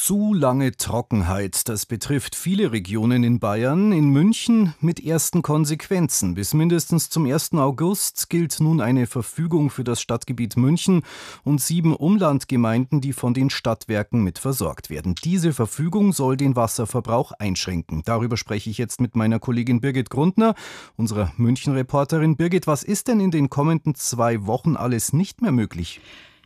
Zu lange Trockenheit, das betrifft viele Regionen in Bayern. In München mit ersten Konsequenzen. Bis mindestens zum 1. August gilt nun eine Verfügung für das Stadtgebiet München und 7 Umlandgemeinden, die von den Stadtwerken mit versorgt werden. Diese Verfügung soll den Wasserverbrauch einschränken. Darüber spreche ich jetzt mit meiner Kollegin Birgit Grundner, unserer München-Reporterin. Birgit, was ist denn in den kommenden 2 Wochen alles nicht mehr möglich?